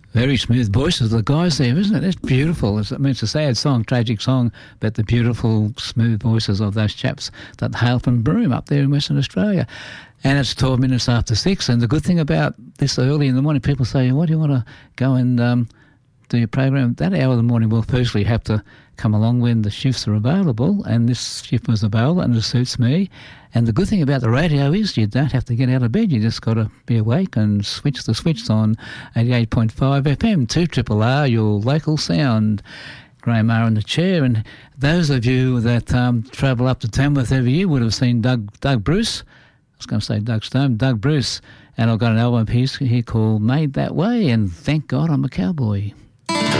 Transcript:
Very smooth voices of the guys there, isn't it? It's beautiful. It's a sad song, tragic song, but the beautiful, smooth voices of those chaps that hail from Broome up there in Western Australia. And it's 12 minutes after 6. And the good thing about this early in the morning, people say, why do you want to go and do your program? That hour of the morning, well, firstly, you have to come along when the shifts are available. And this shift was available and it suits me. And the good thing about the radio is you don't have to get out of bed. You just got to be awake and switch the switch on 88.5 FM, 2RRR, your local sound. Graham Maher in the chair. And those of you that travel up to Tamworth every year would have seen Doug Bruce. I was going to say Doug Stone, Doug Bruce. And I've got an album piece here called Made That Way, and thank God I'm a cowboy.